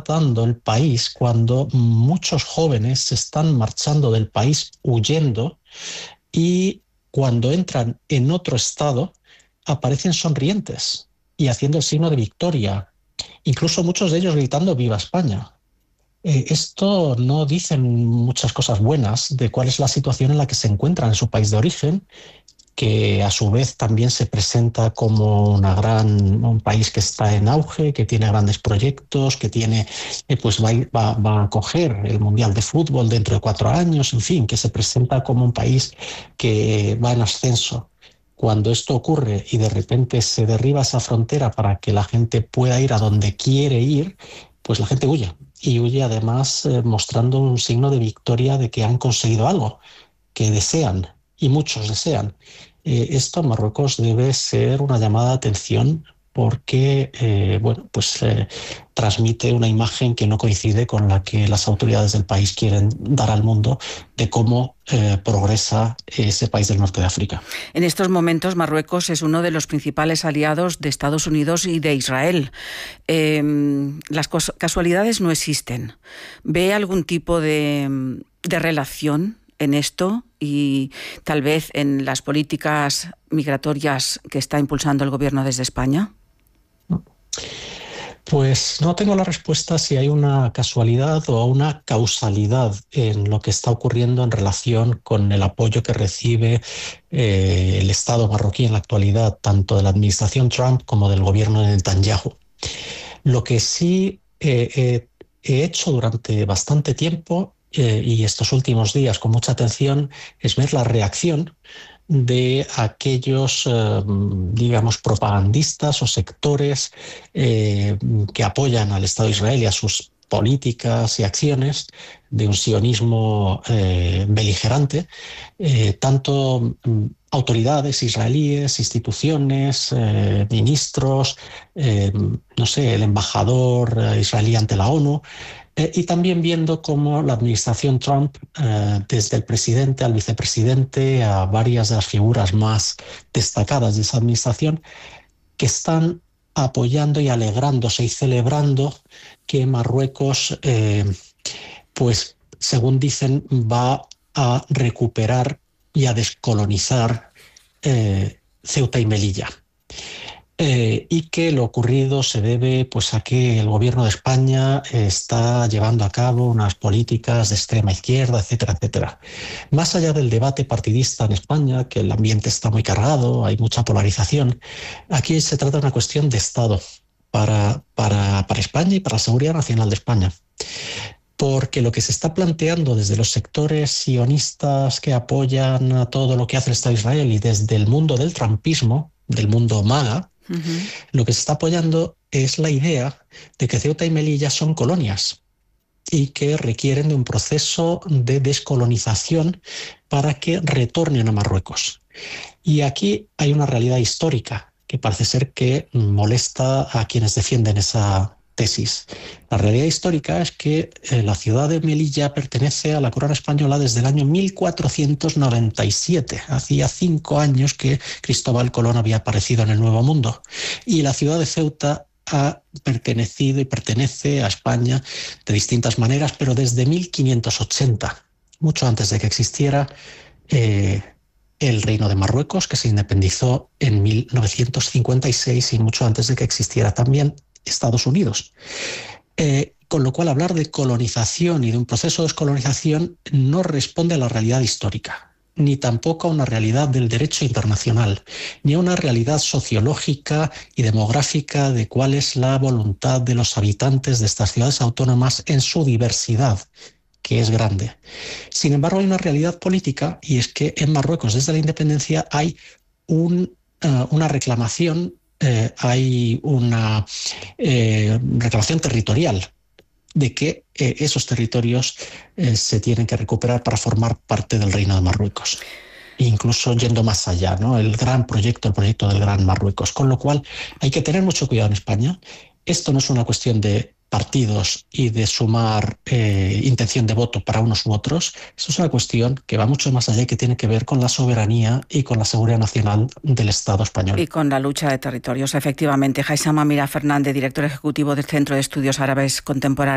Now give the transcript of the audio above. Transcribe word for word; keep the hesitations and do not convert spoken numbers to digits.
dando el país cuando muchos jóvenes se están marchando del país huyendo y cuando entran en otro estado aparecen sonrientes y haciendo el signo de victoria, incluso muchos de ellos gritando ¡Viva España! Eh, esto no dice muchas cosas buenas de cuál es la situación en la que se encuentran en su país de origen, que a su vez también se presenta como una gran, un país que está en auge, que tiene grandes proyectos, que tiene, eh, pues va, va, va a acoger el Mundial de Fútbol dentro de cuatro años, en fin, que se presenta como un país que va en ascenso. Cuando esto ocurre y de repente se derriba esa frontera para que la gente pueda ir a donde quiere ir, pues la gente huye. Y huye además eh, mostrando un signo de victoria de que han conseguido algo, que desean, y muchos desean. Eh, esto en Marruecos debe ser una llamada de atención porque eh, bueno, pues, eh, transmite una imagen que no coincide con la que las autoridades del país quieren dar al mundo de cómo eh, progresa ese país del norte de África. En estos momentos Marruecos es uno de los principales aliados de Estados Unidos y de Israel. Eh, las casualidades no existen. ¿Ve algún tipo de, de relación en esto y tal vez en las políticas migratorias que está impulsando el gobierno desde España? Pues no tengo la respuesta si hay una casualidad o una causalidad en lo que está ocurriendo en relación con el apoyo que recibe eh, el Estado marroquí en la actualidad, tanto de la administración Trump como del gobierno de Netanyahu. Lo que sí eh, eh, he hecho durante bastante tiempo eh, y estos últimos días con mucha atención es ver la reacción de aquellos, eh, digamos, propagandistas o sectores eh, que apoyan al Estado de Israel y a sus políticas y acciones de un sionismo eh, beligerante, eh, tanto mm, autoridades israelíes, instituciones, eh, ministros, eh, no sé, el embajador eh, israelí ante la ONU, Eh, y también viendo cómo la administración Trump, eh, desde el presidente al vicepresidente, a varias de las figuras más destacadas de esa administración, que están apoyando y alegrándose y celebrando que Marruecos, eh, pues según dicen, va a recuperar y a descolonizar eh, Ceuta y Melilla. Eh, y que lo ocurrido se debe pues, a que el gobierno de España eh, está llevando a cabo unas políticas de extrema izquierda, etcétera, etcétera. Más allá del debate partidista en España, que el ambiente está muy cargado, hay mucha polarización, aquí se trata de una cuestión de Estado para, para, para España y para la seguridad nacional de España. Porque lo que se está planteando desde los sectores sionistas que apoyan a todo lo que hace el Estado de Israel y desde el mundo del trumpismo, del mundo MAGA, Uh-huh. lo que se está apoyando es la idea de que Ceuta y Melilla son colonias y que requieren de un proceso de descolonización para que retornen a Marruecos. Y aquí hay una realidad histórica que parece ser que molesta a quienes defienden esa tesis. La realidad histórica es que eh, la ciudad de Melilla pertenece a la corona española desde el año mil cuatrocientos noventa y siete. Hacía cinco años que Cristóbal Colón había aparecido en el Nuevo Mundo. Y la ciudad de Ceuta ha pertenecido y pertenece a España de distintas maneras, pero desde mil quinientos ochenta, mucho antes de que existiera eh, el Reino de Marruecos, que se independizó en mil novecientos cincuenta y seis y mucho antes de que existiera también Estados Unidos. Eh, con lo cual, hablar de colonización y de un proceso de descolonización no responde a la realidad histórica, ni tampoco a una realidad del derecho internacional, ni a una realidad sociológica y demográfica de cuál es la voluntad de los habitantes de estas ciudades autónomas en su diversidad, que es grande. Sin embargo, hay una realidad política, y es que en Marruecos, desde la independencia, hay un, uh, una reclamación Eh, hay una eh, reclamación territorial de que eh, esos territorios eh, se tienen que recuperar para formar parte del Reino de Marruecos. Incluso yendo más allá, ¿no? El gran proyecto, el proyecto del Gran Marruecos. Con lo cual hay que tener mucho cuidado en España. Esto no es una cuestión de partidos y de sumar eh, intención de voto para unos u otros. Eso es una cuestión que va mucho más allá y que tiene que ver con la soberanía y con la seguridad nacional del Estado español. Y con la lucha de territorios, efectivamente. Haitham Amira Fernández, director ejecutivo del Centro de Estudios Árabes Contemporáneos.